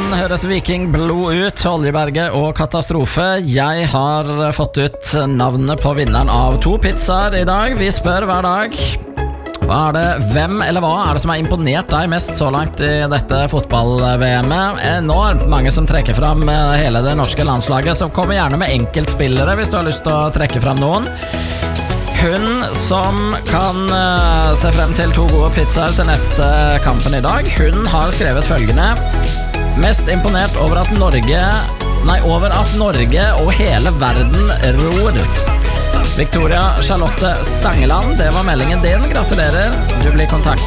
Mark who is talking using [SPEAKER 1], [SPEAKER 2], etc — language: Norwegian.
[SPEAKER 1] Sånn høres Viking Blod ut, Oljeberget og Katastrofe. Jeg har fått ut navnet på vinneren av 2 pizzaer i dag. Vi spør hver dag: hvem eller hva er det som har imponert deg mest så langt i dette fotball-VM-et? Enormt mange som trekker fram hele det norske landslaget, så kom gjerne med enkeltspillere hvis du har lyst til å trekke fram noen. Hun som kan se frem til 2 gode pizzaer til neste kampen i dag, hun har skrevet følgende: mest imponert over at Norge og hele verden ror. Victoria Charlotte Stangeland, det var meldingen din. Gratulerer, du blir kontaktet